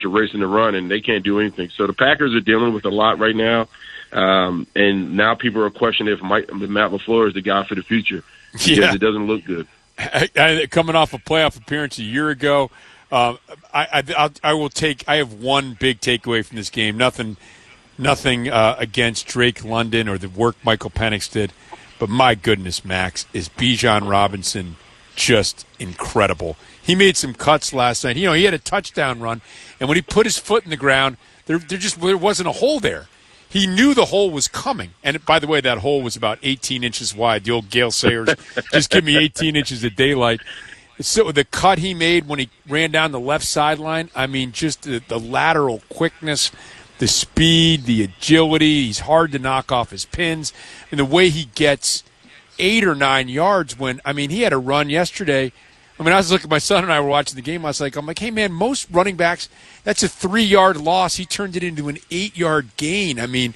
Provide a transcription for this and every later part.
racing the run, and they can't do anything. So the Packers are dealing with a lot right now, and now people are questioning if Matt LaFleur is the guy for the future because it doesn't look good. Coming off a playoff appearance a year ago, I have one big takeaway from this game. Nothing against Drake London or the work Michael Penix did, but my goodness, Max, is Bijan Robinson just incredible. He made some cuts last night. He had a touchdown run, and when he put his foot in the ground, there wasn't a hole there. He knew the hole was coming. And, by the way, that hole was about 18 inches wide. The old Gale Sayers, just give me 18 inches of daylight. So the cut he made when he ran down the left sideline, I mean, just the lateral quickness, the speed, the agility. He's hard to knock off his pins. And the way he gets 8 or 9 yards he had a run yesterday. I was looking, my son and I were watching the game last night. I'm like, hey, man, most running backs, that's a 3-yard loss. He turned it into an 8-yard gain. I mean,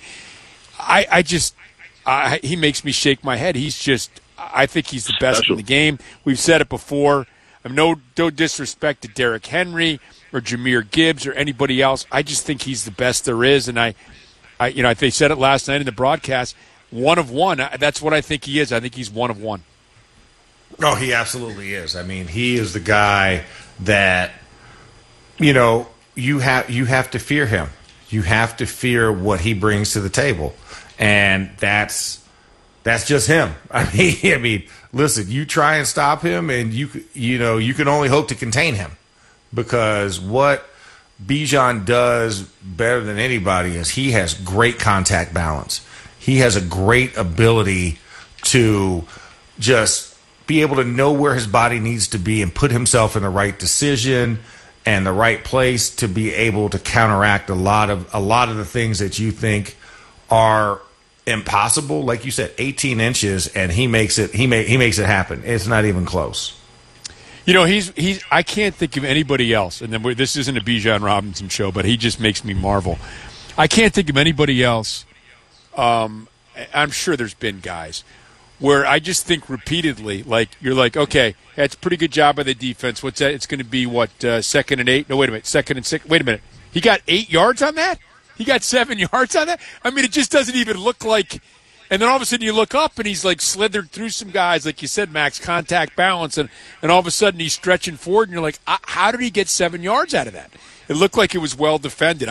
he makes me shake my head. I think he's the best in the game. We've said it before. No disrespect to Derrick Henry or Jahmyr Gibbs or anybody else. I just think he's the best there is. And they said it last night in the broadcast, one of one. That's what I think he is. I think he's one of one. Oh, he absolutely is. I mean, he is the guy that, you have to fear him. You have to fear what he brings to the table. And that's just him. I mean, listen, you try and stop him and you can only hope to contain him, because what Bijan does better than anybody is he has great contact balance. He has a great ability to just be able to know where his body needs to be and put himself in the right decision and the right place to be able to counteract a lot of the things that you think are impossible. Like you said, 18 inches, and he makes it happen. It's not even close. I can't think of anybody else, and then this isn't a Bijan Robinson show, but he just makes me marvel. I can't think of anybody else. I'm sure there's been guys where I just think repeatedly, like, you're like, okay, that's a pretty good job by the defense. What's that? It's going to be, 2nd and 8? No, wait a minute, 2nd and 6. Wait a minute. He got 8 yards on that? He got 7 yards on that? I mean, it just doesn't even look like – and then all of a sudden you look up and he's, like, slithered through some guys, like you said, Max, contact balance, and all of a sudden he's stretching forward, and you're like, how did he get 7 yards out of that? It looked like it was well defended.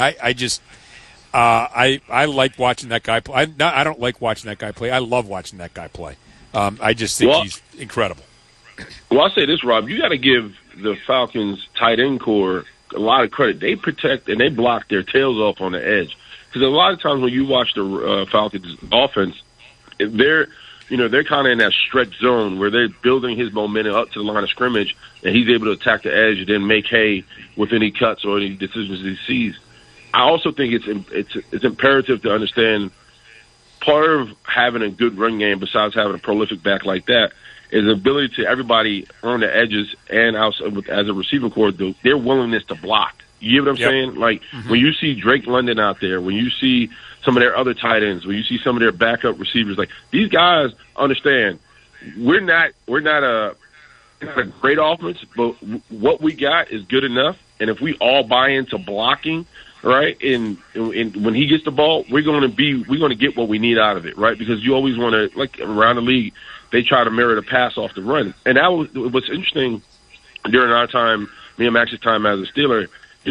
I like watching that guy play. I don't like watching that guy play. I love watching that guy play. I just think he's incredible. Well, I'll say this, Rob. You got to give the Falcons tight end core a lot of credit. They protect and they block their tails off on the edge. Because a lot of times when you watch the Falcons offense, they're kind of in that stretch zone where they're building his momentum up to the line of scrimmage, and he's able to attack the edge and then make hay with any cuts or any decisions he sees. I also think it's imperative to understand part of having a good run game, besides having a prolific back like that, is the ability to everybody on the edges and outside as a receiving core, their willingness to block. You get what I'm saying? Like, when you see Drake London out there, when you see some of their other tight ends, when you see some of their backup receivers, like, these guys understand we're not a great offense, but what we got is good enough. And if we all buy into blocking, right, and when he gets the ball, we're going to get what we need out of it, right? Because you always want to, like, around the league, they try to mirror the pass off the run. And that was what's interesting during our time, me and Max's time as a Steeler.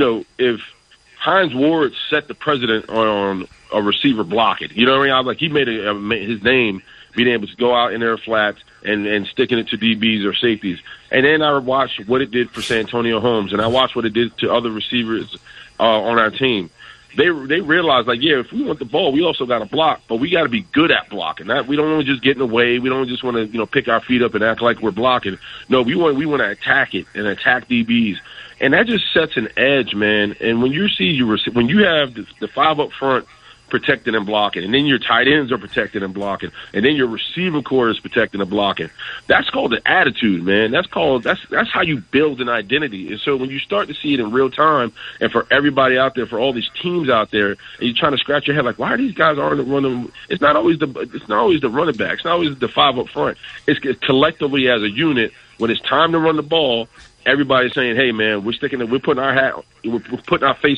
If Hines Ward set the precedent on a receiver blocking, you know what I mean? I was like, he made his name being able to go out in their flats and sticking it to DBs or safeties. And then I watched what it did for Santonio Holmes, and I watched what it did to other receivers on our team. They realized, like, if we want the ball, we also got to block, but we got to be good at blocking. We don't want to just get in the way. We don't just want to pick our feet up and act like we're blocking. No, we want to attack it and attack DBs, and that just sets an edge, man. And when you see when you have the five up front protecting and blocking, and then your tight ends are protecting and blocking, and then your receiving core is protecting and blocking. That's called an attitude, man. That's how you build an identity. And so when you start to see it in real time, and for everybody out there, for all these teams out there, and you're trying to scratch your head like, why are these guys aren't running? It's not always the running back. It's not always the five up front. It's collectively as a unit. When it's time to run the ball, everybody's saying, "Hey, man, we're putting our face